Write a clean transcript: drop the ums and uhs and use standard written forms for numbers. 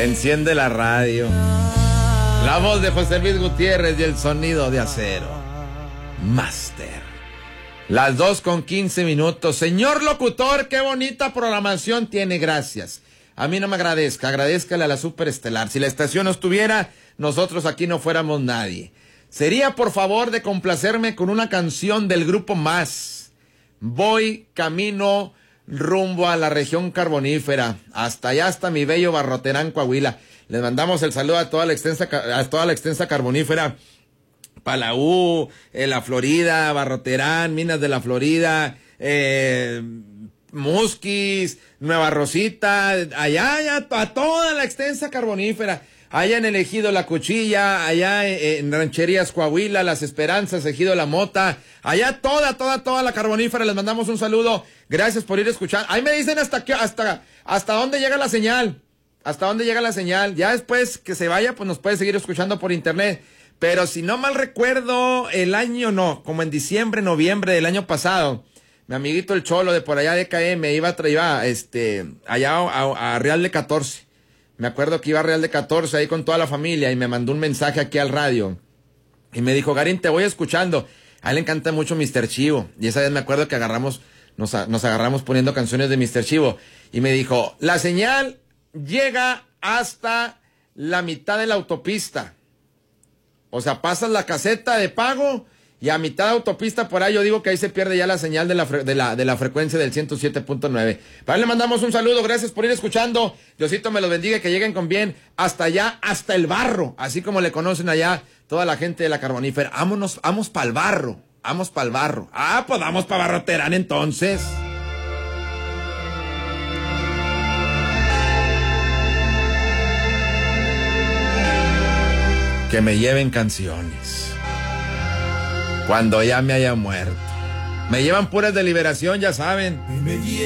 Enciende la radio. La voz de José Luis Gutiérrez y el sonido de acero. Master. Las 2:15. Señor locutor, qué bonita programación tiene, gracias. A mí no me agradezca, agradézcale a la Superestelar. Si la estación no estuviera, nosotros aquí no fuéramos nadie. Sería por favor de complacerme con una canción del grupo Más. Voy camino rumbo a la región carbonífera, hasta allá, hasta mi bello Barroterán, Coahuila. Les mandamos el saludo a toda la extensa carbonífera, Palau, la Florida, Barroterán, Minas de la Florida, Musquis, Nueva Rosita, allá, a toda la extensa carbonífera. Allá en el Ejido La Cuchilla, allá en Rancherías Coahuila, Las Esperanzas, Ejido La Mota, allá toda la carbonífera, les mandamos un saludo, gracias por ir escuchando. Ahí me dicen hasta dónde llega la señal, ya después que se vaya, pues nos puede seguir escuchando por internet, pero si no mal recuerdo, como en diciembre, noviembre del año pasado, mi amiguito el Cholo de por allá de KM iba allá a Real de 14. Me acuerdo que iba a Real de 14 ahí con toda la familia y me mandó un mensaje aquí al radio. Y me dijo, Garín, te voy escuchando. A él le encanta mucho Mr. Chivo. Y esa vez me acuerdo que nos agarramos poniendo canciones de Mr. Chivo. Y me dijo, la señal llega hasta la mitad de la autopista. O sea, pasas la caseta de pago y a mitad de autopista por ahí yo digo que ahí se pierde ya la señal de la frecuencia del 107.9. Para él le mandamos un saludo, gracias por ir escuchando. Diosito me los bendiga, que lleguen con bien hasta allá, hasta el barro, así como le conocen allá toda la gente de la carbonífera. Vamos para el barro. Ah, pues vamos para Barroterán entonces. Que me lleven canciones cuando ya me haya muerto. Me llevan puras de liberación, ya saben.